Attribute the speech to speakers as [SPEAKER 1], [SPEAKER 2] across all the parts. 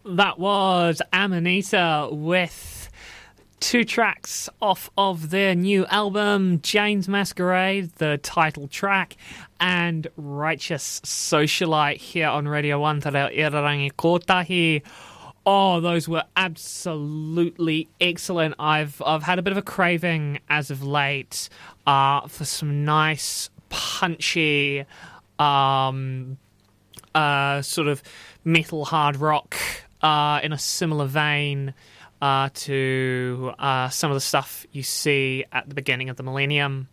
[SPEAKER 1] That was Amanita with two tracks off of their new album, Jane's Masquerade, the title track, and Righteous Socialite here on Radio 1 Te Reo Irarangi Kotahi. Oh, those were absolutely excellent. I've had a bit of a craving as of late for some nice, punchy, sort of metal hard rock in a similar vein to some of the stuff you see at the beginning of the millennium.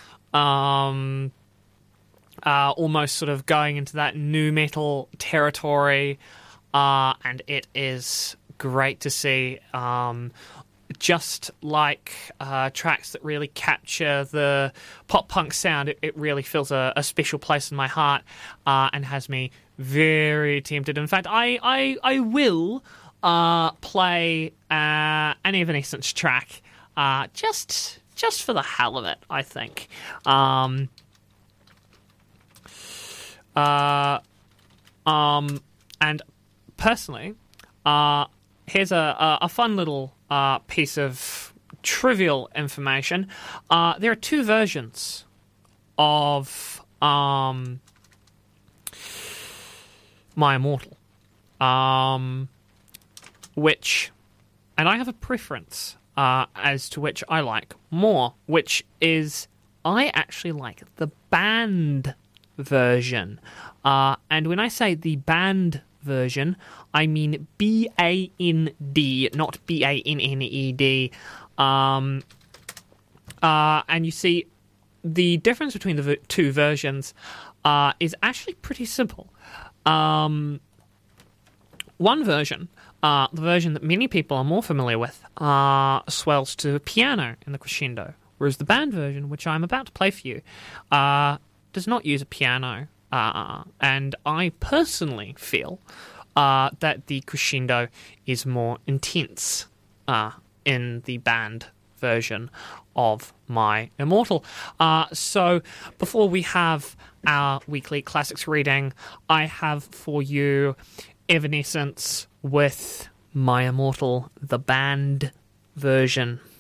[SPEAKER 1] Almost sort of going into that nu metal territory. And it is great to see, just like tracks that really capture the pop-punk sound, it really fills a special place in my heart and has me very tempted. In fact, I will play an Evanescence track just for the hell of it, I think. And personally, here's a fun little piece of trivial information. There are two versions of My Immortal, which, and I have a preference as to which I like more, which is I actually like the band version. And when I say the band version, I mean B-A-N-D, not B-A-N-N-E-D. And you see, the difference between the two versions is actually pretty simple. One version, the version that many people are more familiar with, swells to piano in the crescendo, whereas the band version, which I'm about to play for you, does not use a piano. And I personally feel that the crescendo is more intense in the band version of My Immortal. So before we have our weekly classics reading, I have for you Evanescence with My Immortal, the band version.